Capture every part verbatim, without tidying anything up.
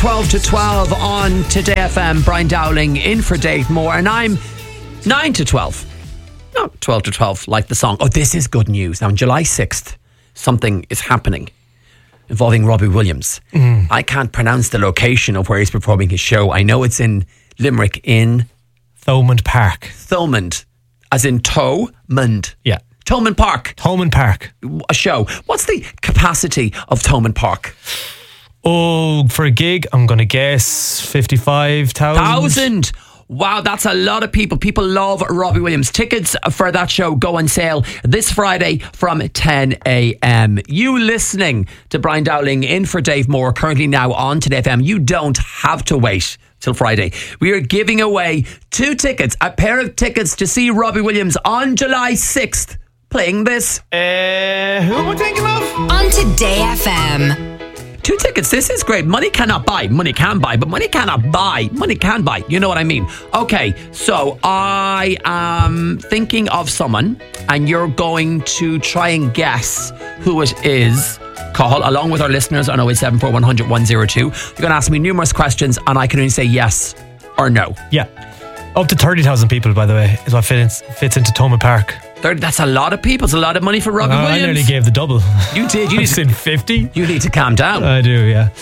twelve to twelve on Today F M. Brian Dowling in for Dave Moore, and I'm nine to twelve. Not twelve to twelve, like the song. Oh, this is good news. Now, on July sixth, something is happening involving Robbie Williams. Mm. I can't pronounce the location of where he's performing his show. I know it's in Limerick, in Thomond Park. Thomond, as in Thomond. Yeah. Thomond Park. Thomond Park. A show. What's the capacity of Thomond Park? Oh, for a gig, I'm going to guess fifty-five thousand. Thousand. Wow, that's a lot of people. People love Robbie Williams. Tickets for that show go on sale this Friday from ten a.m. You listening to Brian Dowling in for Dave Moore, currently now on Today F M. You don't have to wait till Friday. We are giving away two tickets, a pair of tickets to see Robbie Williams on July sixth, playing this. Uh, who am I thinking of? On Today F M. Two tickets. This is great. Money cannot buy. Money can buy, but money cannot buy. Money can buy. You know what I mean? Okay, so I am thinking of someone, and you're going to try and guess who it is. Call along with our listeners on oh eight seven four, one hundred, one oh two. You're going to ask me numerous questions, and I can only say yes or no. Yeah. Up to thirty thousand people, by the way, is what fits, fits into Thomond Park. thirty, that's a lot of people. It's a lot of money for Robbie uh, Williams. I nearly gave the double. You did. You I need to, in fifty. You need to calm down. I do, yeah.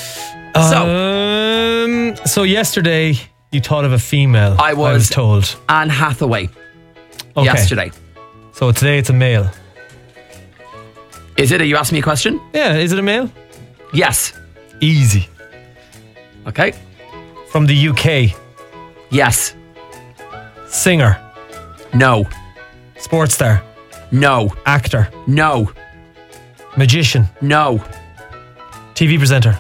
So, um, so yesterday you thought of a female. I was, I was told. Anne Hathaway. Okay. Yesterday. So today it's a male. Is it? Are you asking me a question? Yeah, is it a male? Yes. Easy. Okay. From the U K. Yes. Singer. No. Sports star. No. Actor. No. Magician. No. T V presenter.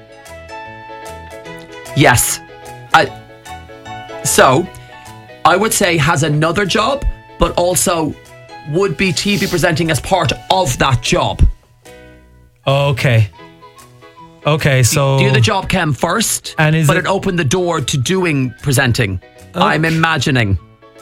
Yes. I, so, I would say has another job, but also would be T V presenting as part of that job. Okay. Okay, so... The other job came first, and is but it, it opened the door to doing presenting. Okay. I'm imagining.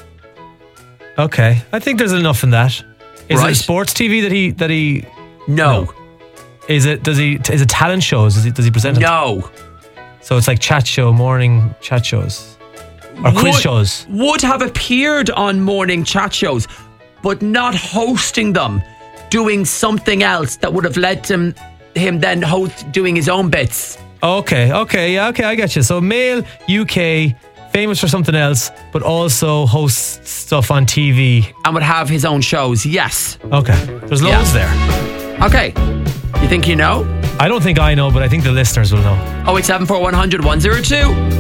Okay, I think there's enough in that. Is Right. it sports T V that he... that he? No. no. Is it, does he, is it talent shows? Does he, does he present it? No. So it's like chat show, morning chat shows. Or quiz would, shows. Would have appeared on morning chat shows, but not hosting them, doing something else that would have led to him then host doing his own bits. Okay, okay, yeah, okay, I get you. So male, U K, famous for something else, but also hosts stuff on T V. And would have his own shows, yes. Okay, there's loads Yeah. there. Okay, you think you know? I don't think I know, but I think the listeners will know. oh eight seven four, one hundred, one oh two.